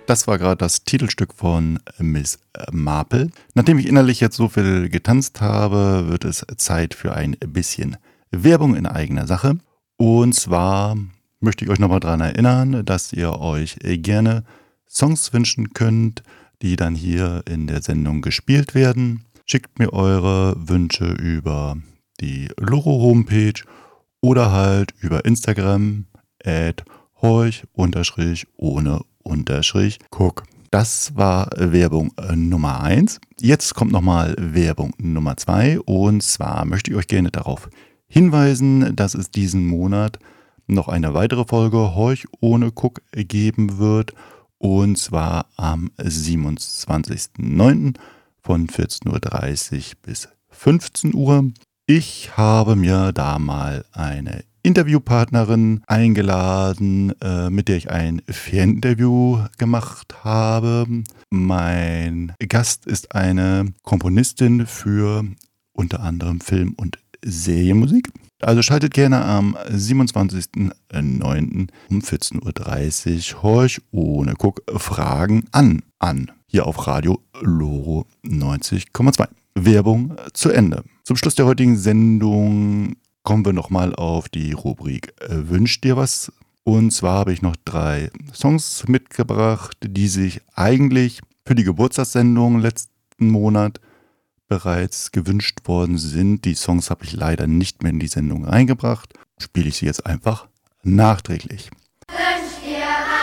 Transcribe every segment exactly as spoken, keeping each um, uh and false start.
Das war gerade das Titelstück von Miss Marple. Nachdem ich innerlich jetzt so viel getanzt habe, wird es Zeit für ein bisschen Werbung in eigener Sache. Und zwar möchte ich euch nochmal daran erinnern, dass ihr euch gerne Songs wünschen könnt, die dann hier in der Sendung gespielt werden. Schickt mir eure Wünsche über die Loro-Homepage oder halt über Instagram at horch unterstrich ohne unterstrich guck. Das war Werbung äh, Nummer eins. Jetzt kommt nochmal Werbung Nummer zwei. Und zwar möchte ich euch gerne darauf hinweisen, dass es diesen Monat noch eine weitere Folge Horch ohne Guck geben wird. Und zwar am siebenundzwanzigsten neunten von vierzehn Uhr dreißig bis fünfzehn Uhr. Ich habe mir da mal eine Interviewpartnerin eingeladen, äh, mit der ich ein Ferninterview gemacht habe. Mein Gast ist eine Komponistin für unter anderem Film- und Serienmusik. Also schaltet gerne am siebenundzwanzigsten neunten um vierzehn Uhr dreißig Horch ohne Guck Fragen an an. Hier auf Radio Loro neunzig Komma zwei. Werbung zu Ende. Zum Schluss der heutigen Sendung kommen wir nochmal auf die Rubrik äh, Wünsch dir was? Und zwar habe ich noch drei Songs mitgebracht, die sich eigentlich für die Geburtstagssendung letzten Monat bereits gewünscht worden sind. Die Songs habe ich leider nicht mehr in die Sendung reingebracht. Spiele ich sie jetzt einfach nachträglich. Wünsch dir was?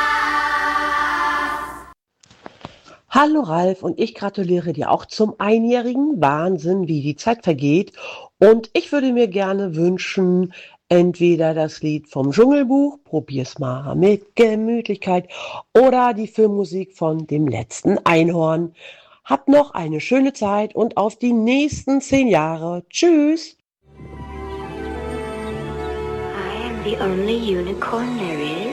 Hallo Ralf, und ich gratuliere dir auch zum Einjährigen. Wahnsinn, wie die Zeit vergeht. Und ich würde mir gerne wünschen, entweder das Lied vom Dschungelbuch, probier's mal mit Gemütlichkeit, oder die Filmmusik von dem letzten Einhorn. Habt noch eine schöne Zeit und auf die nächsten zehn Jahre. Tschüss! I am the only unicorn there is.